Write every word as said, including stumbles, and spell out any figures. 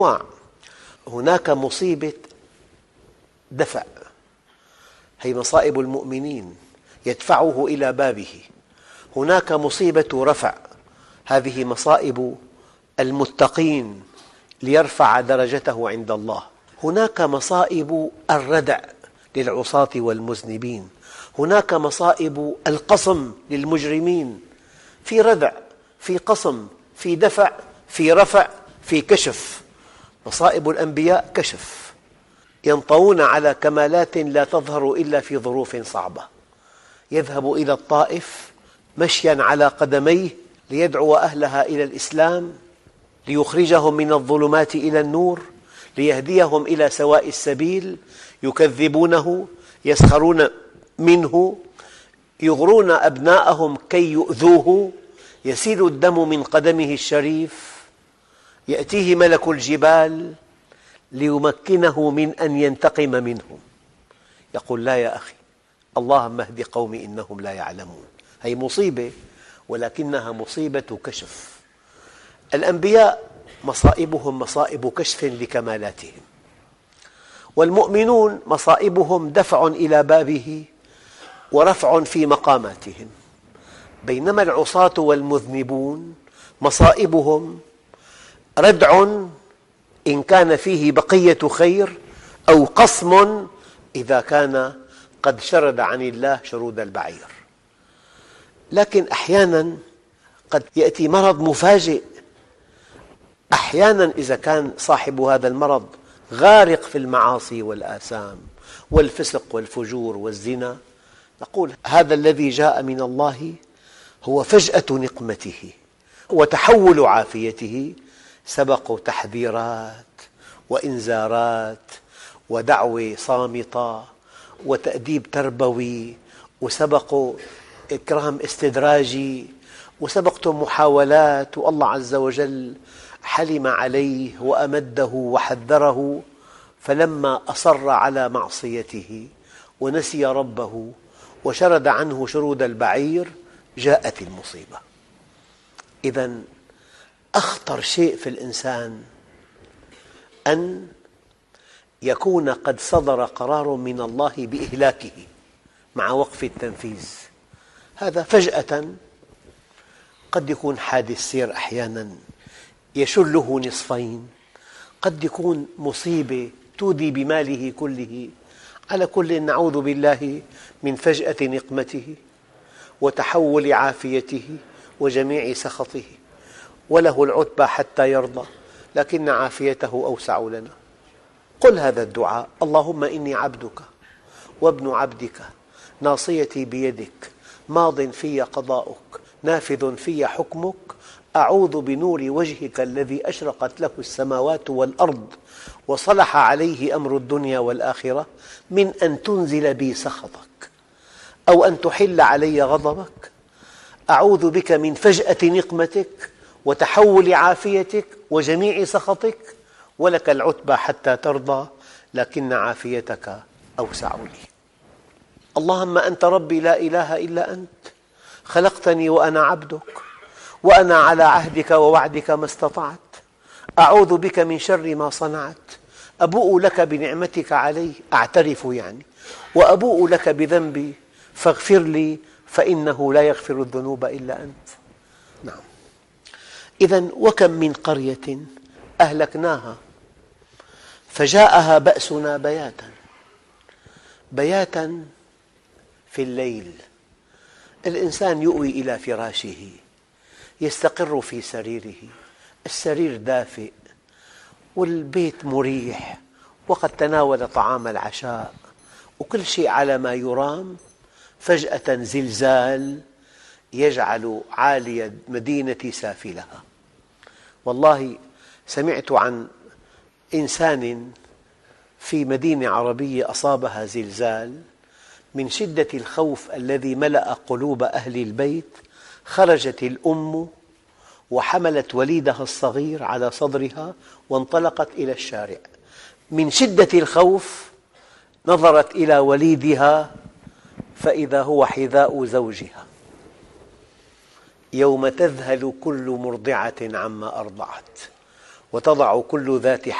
أنواع. هناك مصيبة دفع، هي مصائب المؤمنين يدفعه إلى بابه. هناك مصيبة رفع، هذه مصائب المتقين ليرفع درجته عند الله. هناك مصائب الردع للعصاة والمذنبين. هناك مصائب القصم للمجرمين. في ردع، في قصم، في دفع، في رفع، في كشف. مصائب الأنبياء كشف، ينطوون على كمالات لا تظهر إلا في ظروف صعبة. يذهب إلى الطائف مشيا على قدميه ليدعو أهلها إلى الإسلام، ليخرجهم من الظلمات إلى النور، ليهديهم إلى سواء السبيل. يكذبونه، يسخرون منه، يغرون أبناءهم كي يؤذوه. يسيل الدم من قدمه الشريف، يأتيه ملك الجبال ليمكنه من أن ينتقم منهم. يقول: لا يا أخي، اللهم اهد قومي إنهم لا يعلمون. هذه مصيبة، ولكنها مصيبة كشف. الأنبياء مصائبهم مصائب كشف لكمالاتهم، والمؤمنون مصائبهم دفع إلى بابه ورفع في مقاماتهم. بينما العصاة والمذنبون مصائبهم ردع إن كان فيه بقية خير، أو قصم إذا كان قد شرد عن الله شرود البعير. لكن أحياناً قد يأتي مرض مفاجئ. أحياناً إذا كان صاحب هذا المرض غارق في المعاصي والآثام والفسق والفجور والزنا، نقول: هذا الذي جاء من الله هو فجأة نقمته وتحول عافيته. سبق تحذيرات وإنذارات ودعوة صامتة وتأديب تربوي، وسبق إكرام استدراجي، وسبقت محاولات، والله عز وجل حلم عليه وأمده وحذره. فلما أصر على معصيته ونسي ربه وشرد عنه شرود البعير جاءت المصيبة. إذن أخطر شيء في الإنسان أن يكون قد صدر قرار من الله بإهلاكه مع وقف التنفيذ. هذا فجأة قد يكون حادث سير، أحياناً يشله نصفين، قد يكون مصيبة تودي بماله كله. على كل، نعوذ بالله من فجأة نقمته وتحول عافيته وجميع سخطه. وله العتبى حتى يرضى، لكن عافيته أوسع لنا. قل هذا الدعاء: اللهم إني عبدك وابن عبدك، ناصيتي بيدك، ماض في قضاؤك، نافذ في حكمك. أعوذ بنور وجهك الذي أشرقت له السماوات والأرض وصلح عليه أمر الدنيا والآخرة، من أن تنزل بي سخطك أو أن تحل علي غضبك. أعوذ بك من فجأة نقمتك وتحول عافيتك وجميع سخطك. ولك العتبى حتى ترضى، لكن عافيتك أوسع لي. اللهم أنت ربي لا إله إلا أنت، خلقتني وأنا عبدك، وأنا على عهدك ووعدك ما استطعت. أعوذ بك من شر ما صنعت. أبوء لك بنعمتك علي، أعترف يعني، وأبوء لك بذنبي فاغفر لي، فإنه لا يغفر الذنوب إلا أنت. نعم. إذن وكم من قرية أهلكناها فجاءها بأسنا بياتا بياتا في الليل. الإنسان يؤوي إلى فراشه، يستقر في سريره، السرير دافئ والبيت مريح، وقد تناول طعام العشاء وكل شيء على ما يرام. فجأة زلزال يجعل عالي المدينة سافلها. والله سمعت عن إنسان في مدينة عربية أصابها زلزال، من شدة الخوف الذي ملأ قلوب أهل البيت خرجت الأم وحملت وليدها الصغير على صدرها وانطلقت إلى الشارع. من شدة الخوف نظرت إلى وليدها فإذا هو حذاء زوجها. يوم تذهل كل مرضعة عما أرضعت وتضع كل ذات